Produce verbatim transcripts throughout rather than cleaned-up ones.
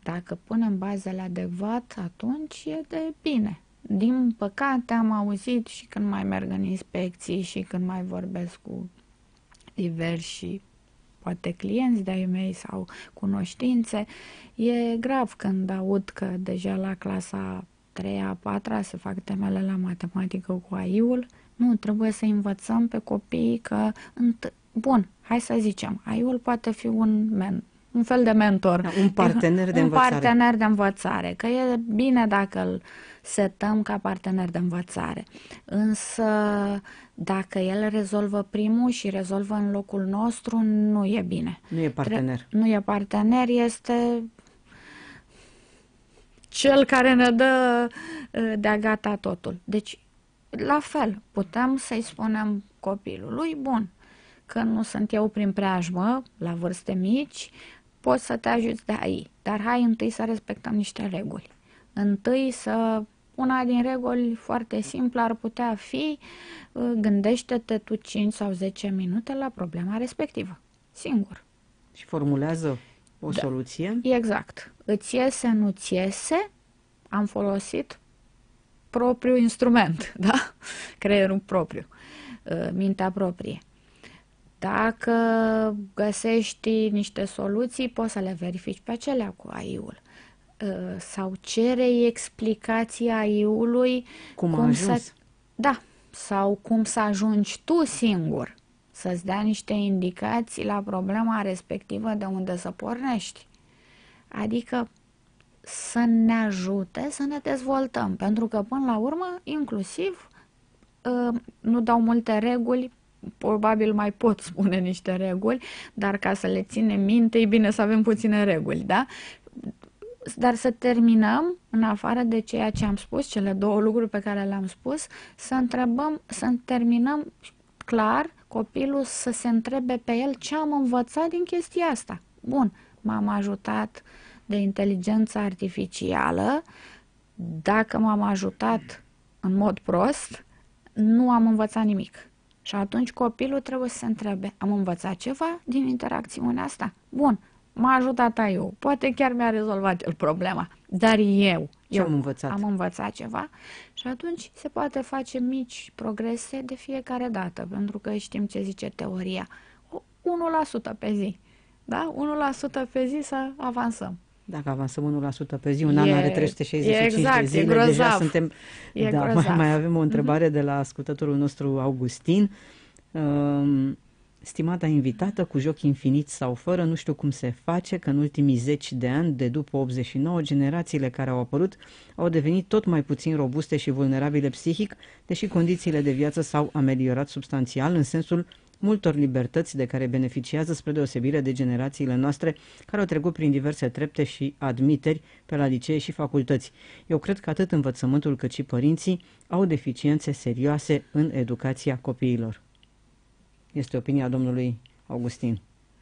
Dacă punem bazele adecvat, atunci e de bine. Din păcate am auzit și când mai merg în inspecții și când mai vorbesc cu diversi, poate clienți de-ai mei sau cunoștințe, e grav când aud că deja la clasa treia, a patra se fac temele la matematică cu A I-ul. Nu, trebuie să învățăm pe copii că, bun, hai să zicem, A I-ul poate fi un men, un fel de mentor. Da, un partener de un învățare. partener de învățare, că e bine dacă îl setăm ca partener de învățare. Însă, dacă el rezolvă primul și rezolvă în locul nostru, nu e bine. Nu e partener. Nu e partener, este cel care ne dă de-a gata totul. Deci, la fel, putem să-i spunem copilului, bun, că nu sunt eu prin preajmă, la vârste mici, pot să te ajuți de A I, dar hai întâi să respectăm niște reguli. Întâi să... Una din reguli foarte simplă ar putea fi, gândește-te tu cinci sau zece minute la problema respectivă, singur. Și formulează o da. soluție. Exact. Îți iese, nu-ți iese, am folosit propriul instrument, da? Creierul propriu, mintea proprie. Dacă găsești niște soluții, poți să le verifici pe acelea cu A I-ul. Sau cere explicații A I-ului cum, cum să... Da, sau cum să ajungi tu singur, să-ți dea niște indicații la problema respectivă de unde să pornești. Adică să ne ajute să ne dezvoltăm, pentru că până la urmă, inclusiv, nu dau multe reguli, probabil mai pot spune niște reguli, dar ca să le ținem minte, e bine să avem puține reguli, da? Dar să terminăm, în afară de ceea ce am spus, cele două lucruri pe care le-am spus, să întrebăm, să terminăm clar copilul să se întrebe pe el ce am învățat din chestia asta. Bun, m-am ajutat de inteligența artificială, dacă m-am ajutat în mod prost, nu am învățat nimic. Și atunci copilul trebuie să se întrebe, am învățat ceva din interacțiunea asta? Bun, m-a ajutat eu, poate chiar mi-a rezolvat el problema, dar eu, Ce eu am învățat? am învățat ceva și atunci se poate face mici progrese de fiecare dată, pentru că știm ce zice teoria, unu la sută pe zi, da? unu la sută pe zi să avansăm. Dacă avansăm unu la sută pe zi, un e, an are trei sute șaizeci și cinci exact, de zile, e grozav. deja suntem... E da, mai, mai avem o întrebare uh-huh. de la ascultătorul nostru Augustin. Uh, Stimata invitată, cu joc infinit sau fără, nu știu cum se face că în ultimii zeci de ani, de după optzeci și nouă, generațiile care au apărut au devenit tot mai puțin robuste și vulnerabile psihic, deși condițiile de viață s-au ameliorat substanțial în sensul multor libertăți de care beneficiază spre deosebire de generațiile noastre care au trecut prin diverse trepte și admiteri pe la licee și facultăți. Eu cred că atât învățământul cât și părinții au deficiențe serioase în educația copiilor. Este opinia domnului Augustin.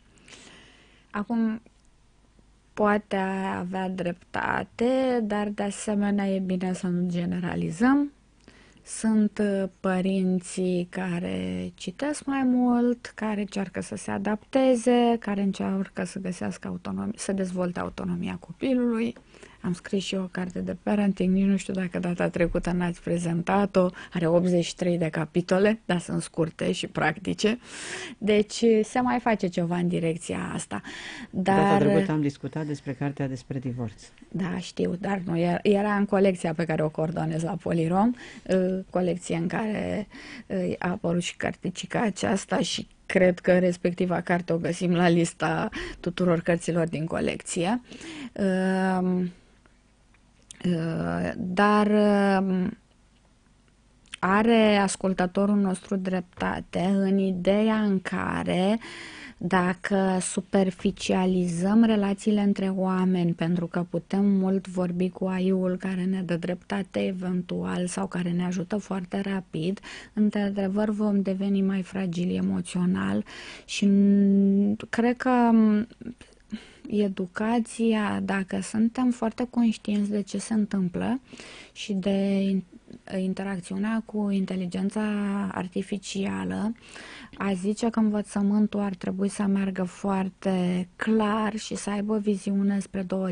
Acum, poate avea dreptate, dar de asemenea e bine să nu generalizăm. Sunt părinții care citesc mai mult, care încearcă să se adapteze, care încearcă să găsească autonomie, să dezvolte autonomia copilului. Am scris și eu o carte de parenting, nici nu știu dacă data trecută n-ați prezentat-o, are optzeci și trei de capitole, dar sunt scurte și practice, deci se mai face ceva în direcția asta. Dar... Data trecută am discutat despre cartea despre divorț. Da, știu, dar nu, era în colecția pe care o coordonez la Polirom, colecție în care a apărut și carticica aceasta și cred că respectiva carte o găsim la lista tuturor cărților din colecție. Dar are ascultătorul nostru dreptate în ideea în care dacă superficializăm relațiile între oameni, pentru că putem mult vorbi cu A I-ul care ne dă dreptate eventual sau care ne ajută foarte rapid, într-adevăr vom deveni mai fragili emoțional și cred că educația, dacă suntem foarte conștienți de ce se întâmplă și de interacțiunea cu inteligența artificială, a zice că învățământul ar trebui să meargă foarte clar și să aibă viziune spre două